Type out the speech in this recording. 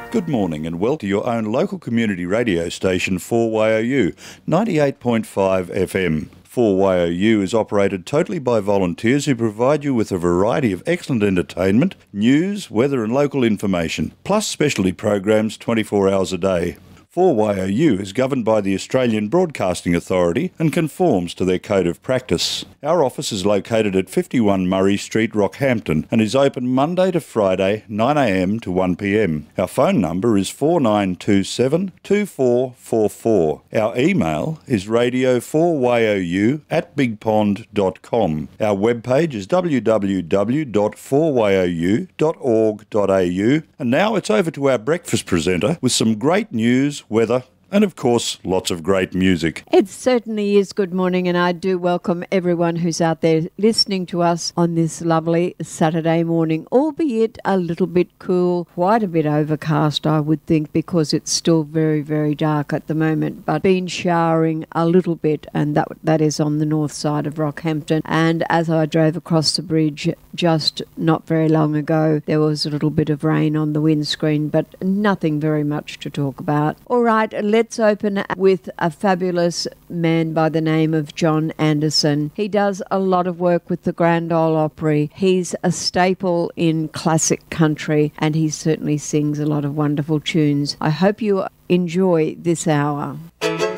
Good morning and welcome to your own local community radio station 4YOU, 98.5 FM. 4YOU is operated totally by volunteers who provide you with a variety of excellent entertainment, news, weather and local information, plus specialty programs 24 hours a day. 4YOU is governed by the Australian Broadcasting Authority and conforms to their code of practice. Our office is located at 51 Murray Street, Rockhampton, and is open Monday to Friday, 9am to 1pm. Our phone number is 4927 2444. Our email is radio4YOU@bigpond.com. Our webpage is www.4YOU.org.au. And now it's over to our breakfast presenter with some great news, weather, and of course, lots of great music. It certainly is. Good morning, and I do welcome everyone who's out there listening to us on this lovely Saturday morning, albeit a little bit cool, quite a bit overcast, I would think, because it's still very, very dark at the moment, but been showering a little bit, and that is on the north side of Rockhampton. And as I drove across the bridge just not very long ago, there was a little bit of rain on the windscreen, but nothing very much to talk about. All right, let's open with a fabulous man by the name of John Anderson. He does a lot of work with the Grand Ole Opry. He's a staple in classic country, and he certainly sings a lot of wonderful tunes. I hope you enjoy this hour.